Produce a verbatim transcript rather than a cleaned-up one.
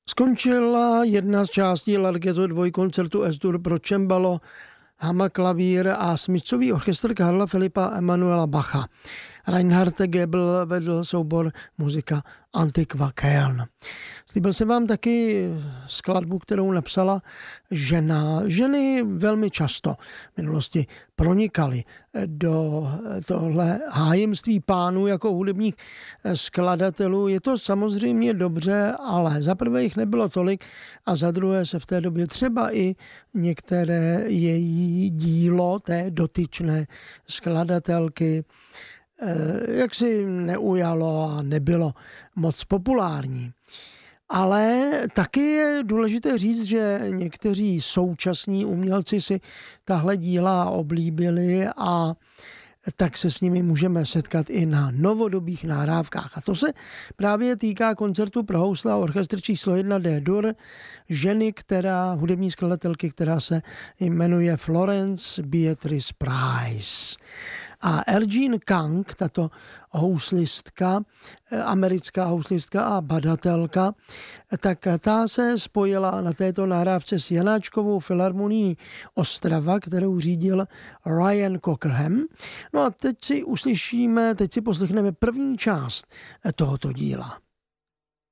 Skončila jedna z částí Larghetto dvojkoncertu Es-dur pro cembalo, hama, klavír a smyčcový orchestr Karla Filipa Emanuela Bacha. Reinhard Gebel vedl soubor muzika Antiqua Köln. Slíbil jsem vám taky skladbu, kterou napsala žena. Ženy velmi často v minulosti pronikaly do tohle hájemství pánů jako hudebních skladatelů. Je to samozřejmě dobře, ale za prvé jich nebylo tolik a za druhé se v té době třeba i některé její dílo té dotyčné skladatelky jak si neujalo a nebylo moc populární. Ale taky je důležité říct, že někteří současní umělci si tahle díla oblíbili a tak se s nimi můžeme setkat i na novodobých nahrávkách. A to se právě týká koncertu pro housle a orchestr číslo jedna D-dur ženy, která, hudební skladatelky, která se jmenuje Florence Beatrice Price. A Eugene Kang, tato houslistka, americká houslistka a badatelka, tak ta se spojila na této nahrávce s Janáčkovou filharmonií Ostrava, kterou řídil Ryan Cockerham. No a teď si uslyšíme, teď si poslechneme první část tohoto díla.